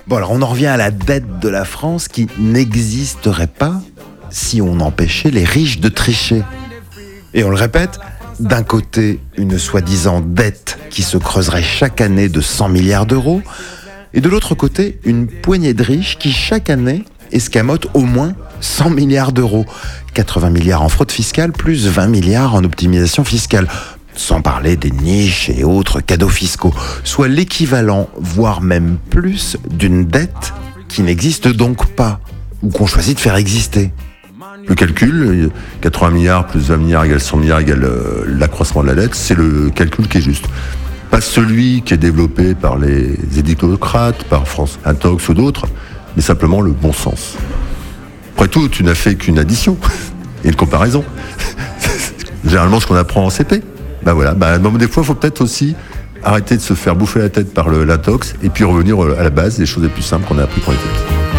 Bon, alors on en revient à la dette de la France qui n'existerait pas si on empêchait les riches de tricher. Et on le répète, d'un côté, une soi-disant dette qui se creuserait chaque année de 100 milliards d'euros, et de l'autre côté, une poignée de riches qui chaque année escamotent au moins 100 milliards d'euros. 80 milliards en fraude fiscale, plus 20 milliards en optimisation fiscale. Sans parler des niches et autres cadeaux fiscaux, soit l'équivalent, voire même plus, d'une dette qui n'existe donc pas, ou qu'on choisit de faire exister. Le calcul, 80 milliards plus 20 milliards égale 100 milliards égale l'accroissement de la dette, c'est le calcul qui est juste. Pas celui qui est développé par les édictocrates, par France Intox ou d'autres, mais simplement le bon sens. Après tout, tu n'as fait qu'une addition et une comparaison. Généralement, ce qu'on apprend en CP. Ben voilà, des fois, il faut peut-être aussi arrêter de se faire bouffer la tête par l'intox et puis revenir à la base des choses les plus simples qu'on a appris quand on était petit.